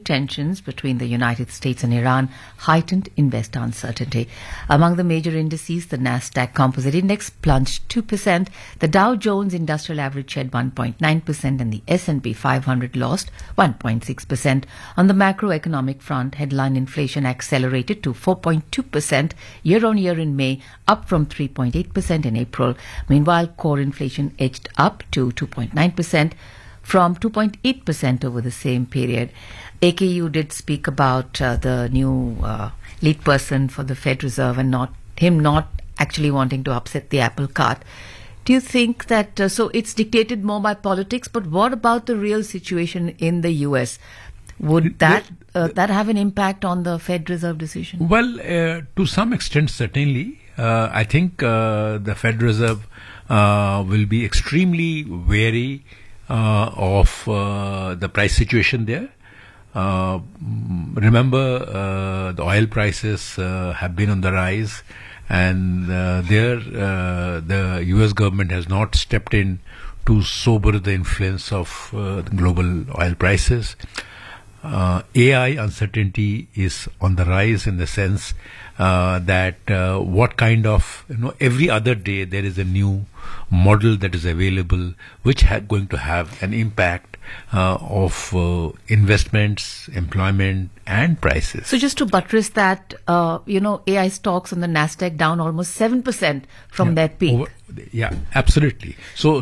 tensions between the United States and Iran heightened investor uncertainty. Among the major indices, the Nasdaq Composite Index plunged 2%, the Dow Jones Industrial Average shed 1.9%, and the S&P 500 lost 1.6%. On the macroeconomic front, headline inflation accelerated to 4.2% year-on-year in May, up from 3.8% in April. Meanwhile, core inflation edged up to 2.9%. from 2.8% over the same period. AK, you did speak about the new lead person for the Fed Reserve and not actually wanting to upset the apple cart. Do you think that, so it's dictated more by politics, but what about the real situation in the US? Would that have an impact on the Fed Reserve decision? Well, to some extent, certainly. I think the Fed Reserve will be extremely wary of the price situation there. Remember, the oil prices have been on the rise, and the U.S. government has not stepped in to sober the influence of the global oil prices. AI uncertainty is on the rise in the sense that what kind of, every other day there is a new model that is available which going to have an impact of investments, employment and prices. So just to buttress that, AI stocks on the Nasdaq down almost 7% from their peak. Absolutely. So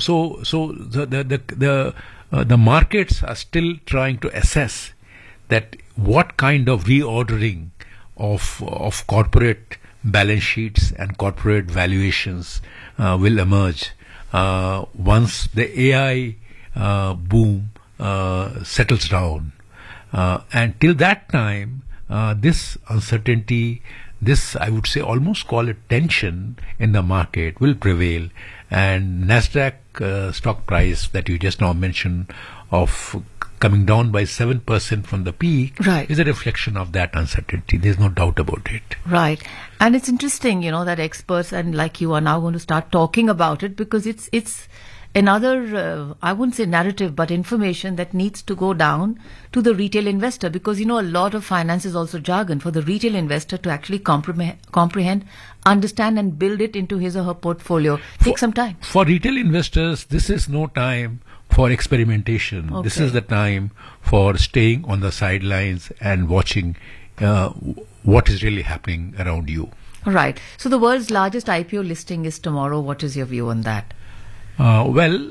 the markets are still trying to assess that what kind of reordering of corporate balance sheets and corporate valuations will emerge once the AI boom settles down. And till that time, this uncertainty, this I would say almost call it tension in the market will prevail. And Nasdaq stock price that you just now mentioned of coming down by 7% from the peak is a reflection of that uncertainty. There's no doubt about it. Right. And it's interesting, that experts and like you are now going to start talking about it because it's another, I wouldn't say narrative, but information that needs to go down to the retail investor because, a lot of finance is also jargon for the retail investor to actually comprehend, understand and build it into his or her portfolio. Take some time. For retail investors, this is no time for experimentation. Okay. This is the time for staying on the sidelines and watching what is really happening around you. Right. So the world's largest IPO listing is tomorrow. What is your view on that? Are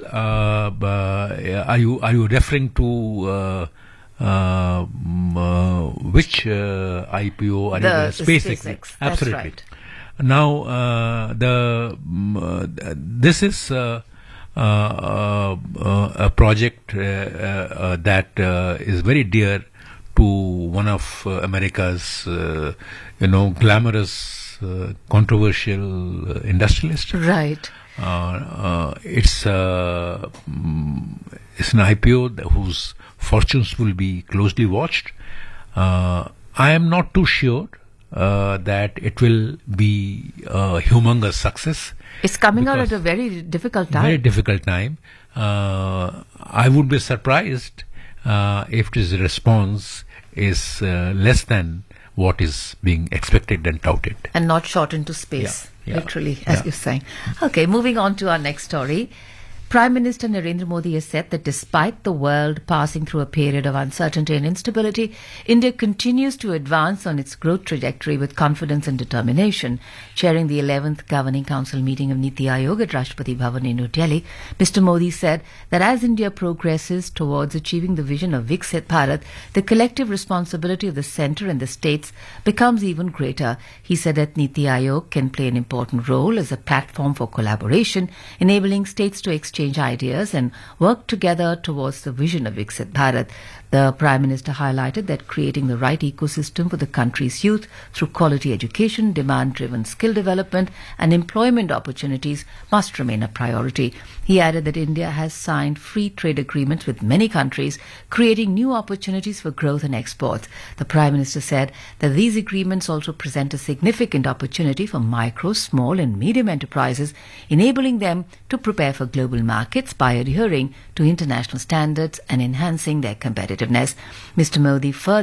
you referring to which IPO? Are you SpaceX. Absolutely. That's right. Now, this is a project that is very dear to one of America's, glamorous, controversial industrialist. Right. It's an IPO whose fortunes will be closely watched. I am not too sure that it will be a humongous success. It's coming out at a very difficult time. Very difficult time. I would be surprised if this response is less than what is being expected and touted. And not shot into space, literally, as you're saying. Okay, moving on to our next story. Prime Minister Narendra Modi has said that despite the world passing through a period of uncertainty and instability, India continues to advance on its growth trajectory with confidence and determination. Chairing the 11th Governing Council meeting of Niti Aayog at Rashtrapati Bhavan in New Delhi, Mr. Modi said that as India progresses towards achieving the vision of Viksit Bharat, the collective responsibility of the centre and the states becomes even greater. He said that Niti Aayog can play an important role as a platform for collaboration, enabling states to exchange ideas and work together towards the vision of Viksit Bharat. The Prime Minister highlighted that creating the right ecosystem for the country's youth through quality education, demand-driven skill development and employment opportunities must remain a priority. He added that India has signed free trade agreements with many countries, creating new opportunities for growth and exports. The Prime Minister said that these agreements also present a significant opportunity for micro, small and medium enterprises, enabling them to prepare for global markets by adhering to international standards and enhancing their competitiveness. Mr. Modi further